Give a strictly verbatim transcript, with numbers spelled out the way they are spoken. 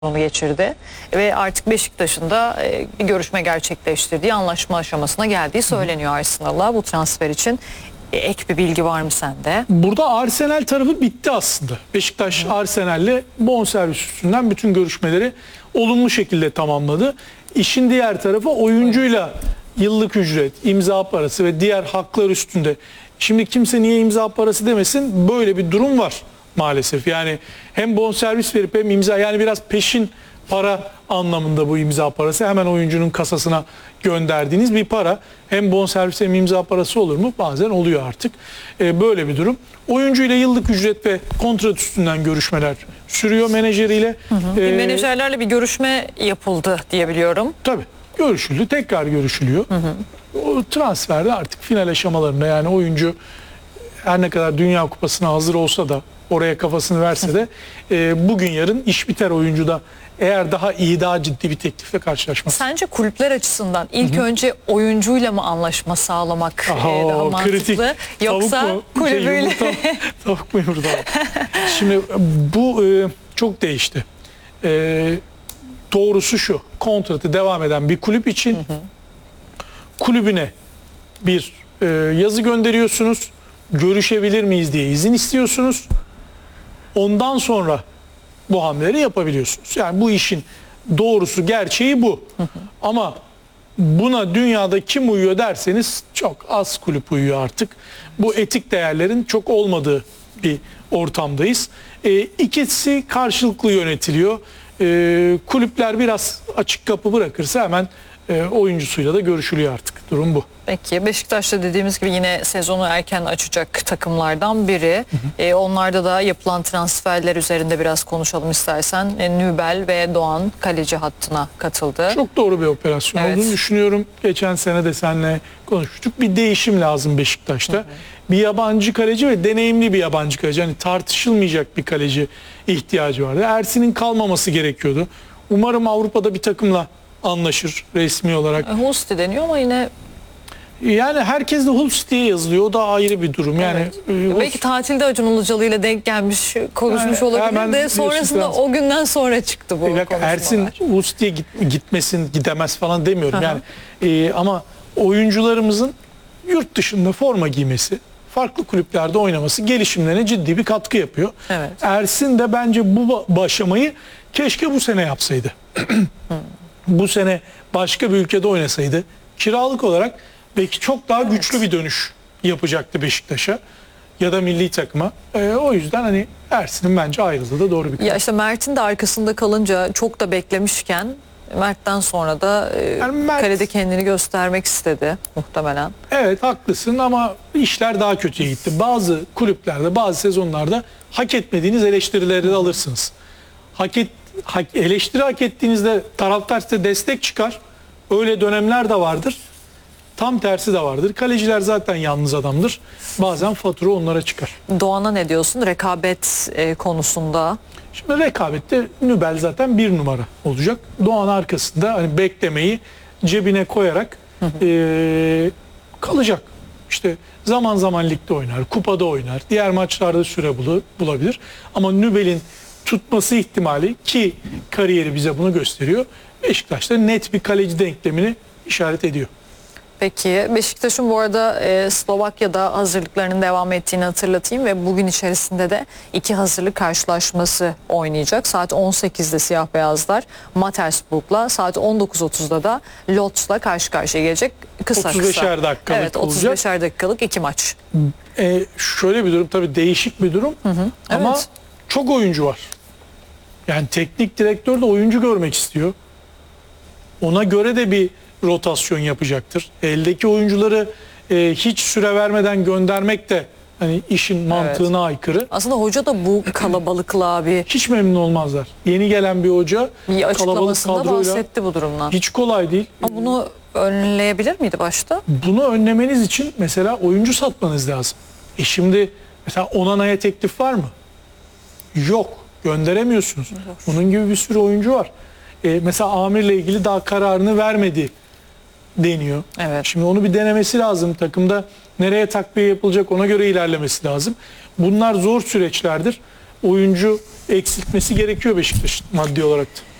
onu geçirdi ve artık Beşiktaş'ın da bir görüşme gerçekleştirdiği, anlaşma aşamasına geldiği söyleniyor Arsenal'la bu transfer için. Ek bir bilgi var mı sende? Burada Arsenal tarafı bitti aslında. Beşiktaş Arsenal'le bonservis üstünden bütün görüşmeleri olumlu şekilde tamamladı. İşin diğer tarafı oyuncuyla yıllık ücret, imza parası ve diğer haklar üstünde. Şimdi kimse niye imza parası demesin, böyle bir durum var maalesef. Yani hem bonservis verip hem imza, yani biraz peşin para anlamında bu imza parası. Hemen oyuncunun kasasına gönderdiğiniz bir para. Hem bonservis hem imza parası olur mu? Bazen oluyor artık. Ee, böyle bir durum. Oyuncuyla yıllık ücret ve kontrat üstünden görüşmeler sürüyor menajeriyle. Hı hı. Ee, Menajerlerle bir görüşme yapıldı diye biliyorum. Tabii. Görüşüldü. Tekrar görüşülüyor. Hı hı. O transferde artık final aşamalarında, yani oyuncu her ne kadar Dünya Kupası'na hazır olsa da, oraya kafasını verse de e, bugün yarın iş biter oyuncuda, eğer daha iyi, daha ciddi bir teklifle karşılaşması. Sence kulüpler açısından ilk Hı-hı. önce oyuncuyla mı anlaşma sağlamak Aha, e, daha mantıklı, kritik. Yoksa tavuk mu? kulübüyle? Şey, yumurta, tavuk mu yumurta? Şimdi bu e, çok değişti. E, doğrusu şu: kontratı devam eden bir kulüp için Hı-hı. kulübüne bir e, yazı gönderiyorsunuz. Görüşebilir miyiz diye izin istiyorsunuz. Ondan sonra bu hamleleri yapabiliyorsunuz. Yani bu işin doğrusu, gerçeği bu. Hı hı. Ama buna dünyada kim uyuyor derseniz çok az kulüp uyuyor artık. Bu etik değerlerin çok olmadığı bir ortamdayız. E, ikisi karşılıklı yönetiliyor. E, kulüpler biraz açık kapı bırakırsa hemen e, oyuncusuyla da görüşülüyor artık. Durum bu. Peki Beşiktaş'ta dediğimiz gibi yine sezonu erken açacak takımlardan biri. Hı hı. E, onlarda da yapılan transferler üzerinde biraz konuşalım istersen. E, Nübel ve Doğan kaleci hattına katıldı. Çok doğru bir operasyon evet. olduğunu düşünüyorum. Geçen sene de seninle konuşmuştuk. Bir değişim lazım Beşiktaş'ta. Hı hı. Bir yabancı kaleci ve deneyimli bir yabancı kaleci. Yani tartışılmayacak bir kaleci ihtiyacı vardı. Ersin'in kalmaması gerekiyordu. Umarım Avrupa'da bir takımla anlaşır resmi olarak. E, Hulsti deniyor ama yine... Yani herkes de Hulsti'ye yazılıyor. O da ayrı bir durum. Yani evet. Belki tatilde Acun Ilıcalı ile denk gelmiş, konuşmuş yani, olabilir de sonrasında o günden sonra çıktı bu konuşmalar. Ersin Hulsti'ye git, gitmesin, gidemez falan demiyorum. Aha. Yani e, ama oyuncularımızın yurt dışında forma giymesi, farklı kulüplerde oynaması gelişimlerine ciddi bir katkı yapıyor. Evet. Ersin de bence bu aşamayı keşke bu sene yapsaydı. hmm. Bu sene başka bir ülkede oynasaydı, kiralık olarak belki çok daha evet. güçlü bir dönüş yapacaktı Beşiktaş'a ya da milli takıma. Ee, o yüzden hani Ersin'in bence ayrıldığı da doğru bir karar. Ya işte Mert'in de arkasında kalınca çok da beklemişken Mert'ten sonra da e, yani Mert, kalede kendini göstermek istedi muhtemelen. Evet, haklısın ama işler daha kötüye gitti. Bazı kulüplerde, bazı sezonlarda hak etmediğiniz eleştirileri de alırsınız. Hak et, hak, eleştiri hak ettiğinizde taraftar size destek çıkar. Öyle dönemler de vardır. Tam tersi de vardır. Kaleciler zaten yalnız adamdır. Bazen fatura onlara çıkar. Doğan'a ne diyorsun rekabet e, konusunda? Şimdi rekabette Nübel zaten bir numara olacak. Doğan arkasında hani beklemeyi cebine koyarak hı hı. E, kalacak. İşte zaman zaman ligde oynar, kupada oynar, diğer maçlarda süre bul bulabilir. Ama Nübel'in tutması ihtimali, ki kariyeri bize bunu gösteriyor, Beşiktaş'ta net bir kaleci denklemini işaret ediyor. Peki Beşiktaş'ın bu arada e, Slovakya'da hazırlıklarının devam ettiğini hatırlatayım ve bugün içerisinde de iki hazırlık karşılaşması oynayacak. Saat on sekizde siyah beyazlar Mattersburg'la, saat on dokuz otuzda da Lodz'la karşı karşıya gelecek. Kısa otuz beşer dakikalık evet, otuz beşer dakikalık iki maç. Ee, şöyle bir durum, tabii değişik bir durum, hı hı, ama evet. çok oyuncu var. Yani teknik direktör de oyuncu görmek istiyor. Ona göre de bir rotasyon yapacaktır. Eldeki oyuncuları e, hiç süre vermeden göndermek de hani işin mantığına evet. aykırı. Aslında hoca da bu kalabalıkla bir hiç memnun olmazlar. Yeni gelen bir hoca bir kalabalık kadroyla bahsetti bu durumdan. Hiç kolay değil. Ama bunu önleyebilir miydi başta? Bunu önlemeniz için mesela oyuncu satmanız lazım. E şimdi mesela Onana'ya teklif var mı? Yok. Gönderemiyorsunuz. Yok. Bunun gibi bir sürü oyuncu var. E, mesela Amir'le ilgili daha kararını vermedi deniyor. Evet. Şimdi onu bir denemesi lazım. Takımda nereye takviye yapılacak ona göre ilerlemesi lazım. Bunlar zor süreçlerdir. oyuncu eksiltmesi gerekiyor Beşiktaş'ın maddi olarak da.